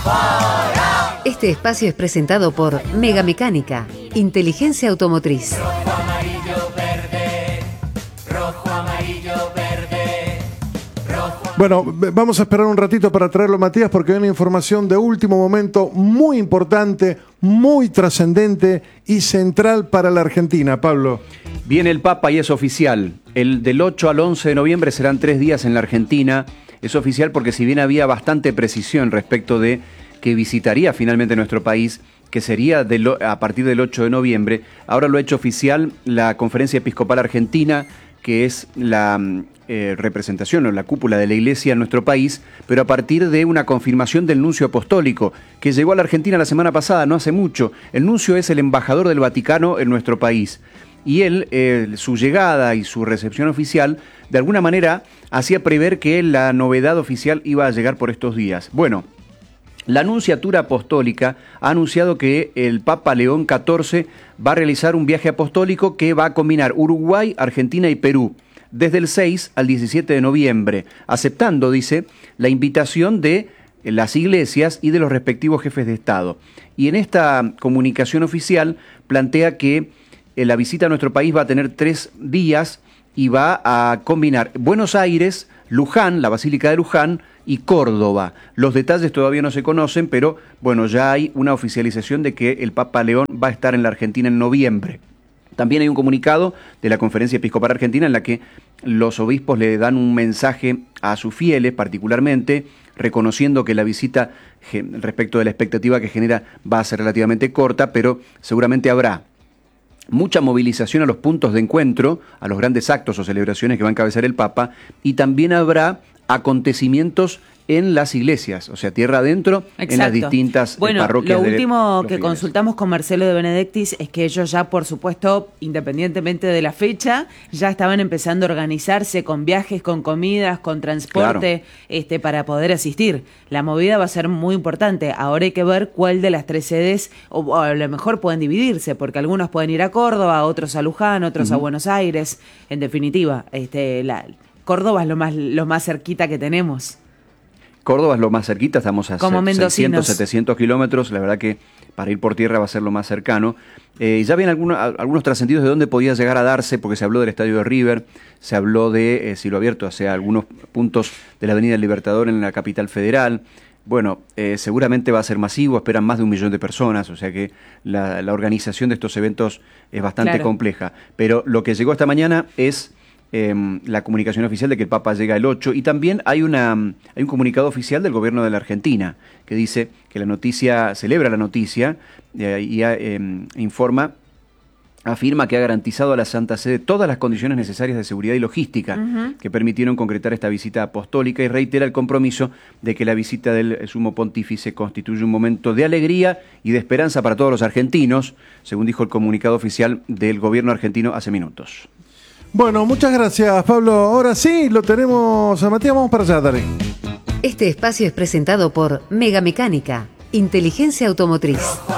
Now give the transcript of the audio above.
Este espacio es presentado por Mega Mecánica, inteligencia automotriz. Rojo, amarillo, verde. Rojo, amarillo, verde. Rojo. Bueno, vamos a esperar un ratito para traerlo, Matías, porque hay una información de último momento muy importante, muy trascendente y central para la Argentina. Pablo. Viene el Papa y es oficial. El del 8 al 11 de noviembre serán 3 días en la Argentina. Es oficial porque si bien había bastante precisión respecto de que visitaría finalmente nuestro país, que sería a partir del 8 de noviembre, ahora lo ha hecho oficial la Conferencia Episcopal Argentina, que es la representación o la cúpula de la Iglesia en nuestro país, pero a partir de una confirmación del nuncio apostólico, que llegó a la Argentina la semana pasada, no hace mucho. El nuncio es el embajador del Vaticano en nuestro país. Y él, su llegada y su recepción oficial, de alguna manera, hacía prever que la novedad oficial iba a llegar por estos días. Bueno, la Nunciatura Apostólica ha anunciado que el Papa León XIV va a realizar un viaje apostólico que va a combinar Uruguay, Argentina y Perú, desde el 6 al 17 de noviembre, aceptando, dice, la invitación de las iglesias y de los respectivos jefes de Estado. Y en esta comunicación oficial plantea que la visita a nuestro país va a tener 3 días y va a combinar Buenos Aires, Luján, la Basílica de Luján y Córdoba. Los detalles todavía no se conocen, pero bueno, ya hay una oficialización de que el Papa León va a estar en la Argentina en noviembre. También hay un comunicado de la Conferencia Episcopal Argentina en la que los obispos le dan un mensaje a sus fieles, particularmente, reconociendo que la visita, respecto de la expectativa que genera, va a ser relativamente corta, pero seguramente habrá mucha movilización a los puntos de encuentro, a los grandes actos o celebraciones que va a encabezar el Papa, y también habrá acontecimientos en las iglesias, o sea, tierra adentro, exacto, en las distintas parroquias. Lo último que fieles. Consultamos con Marcelo de Benedictis es que ellos ya, por supuesto, independientemente de la fecha, ya estaban empezando a organizarse con viajes, con comidas, con transporte, claro, para poder asistir. La movida va a ser muy importante. Ahora hay que ver cuál de las 3 sedes, o a lo mejor pueden dividirse, porque algunos pueden ir a Córdoba, otros a Luján, otros a Buenos Aires. En definitiva, Córdoba es lo más cerquita que tenemos. Córdoba es lo más cerquita, estamos a como 600, 700 kilómetros, la verdad que para ir por tierra va a ser lo más cercano. Ya habían algunos trascendidos de dónde podía llegar a darse, porque se habló del estadio de River, se habló de cielo abierto hacia algunos puntos de la Avenida del Libertador en la capital federal. Bueno, seguramente va a ser masivo, esperan más de 1 millón de personas, o sea que la organización de estos eventos es bastante compleja. Pero lo que llegó esta mañana es la comunicación oficial de que el Papa llega el 8, y también hay un comunicado oficial del gobierno de la Argentina que dice que celebra la noticia y afirma que ha garantizado a la Santa Sede todas las condiciones necesarias de seguridad y logística que permitieron concretar esta visita apostólica, y reitera el compromiso de que la visita del Sumo Pontífice constituye un momento de alegría y de esperanza para todos los argentinos, según dijo el comunicado oficial del gobierno argentino hace minutos. Bueno, muchas gracias, Pablo. Ahora sí, lo tenemos a Matías. Vamos para allá, dale. Este espacio es presentado por Mega Mecánica, inteligencia automotriz.